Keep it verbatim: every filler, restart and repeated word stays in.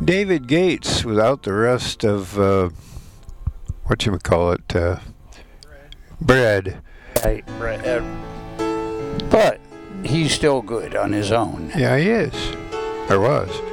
David Gates without the rest of uh, what you would call it, uh, bread. Right, right. Uh, but he's still good on his own. Yeah, he is. Or was.